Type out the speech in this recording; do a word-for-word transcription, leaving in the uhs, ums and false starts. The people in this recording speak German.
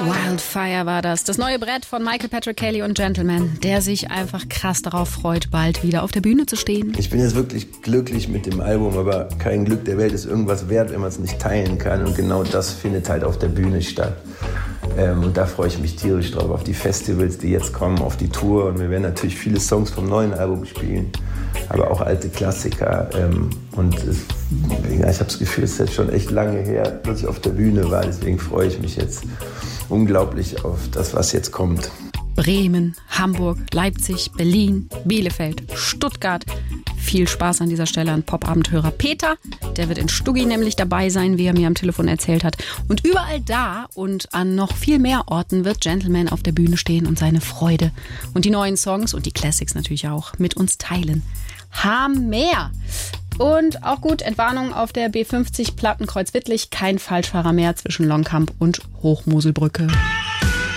Wildfire war das. Das neue Brett von Michael Patrick Kelly und Gentleman, der sich einfach krass darauf freut, bald wieder auf der Bühne zu stehen. Ich bin jetzt wirklich glücklich mit dem Album, aber kein Glück der Welt ist irgendwas wert, wenn man es nicht teilen kann. Und genau das findet halt auf der Bühne statt. Ähm, und da freue ich mich tierisch drauf, auf die Festivals, die jetzt kommen, auf die Tour. Und wir werden natürlich viele Songs vom neuen Album spielen, aber auch alte Klassiker. Ähm, und es, ja, ich habe das Gefühl, es ist jetzt schon echt lange her, dass ich auf der Bühne war. Deswegen freue ich mich jetzt unglaublich auf das, was jetzt kommt. Bremen, Hamburg, Leipzig, Berlin, Bielefeld, Stuttgart. Viel Spaß an dieser Stelle an Pop-Abendhörer Peter. Der wird in Stuggi nämlich dabei sein, wie er mir am Telefon erzählt hat. Und überall da und an noch viel mehr Orten wird Gentleman auf der Bühne stehen und seine Freude und die neuen Songs und die Classics natürlich auch mit uns teilen. Hammer! Und auch gut, Entwarnung auf der B fünfzig Plattenkreuz Wittlich. Kein Falschfahrer mehr zwischen Longkamp und Hochmoselbrücke.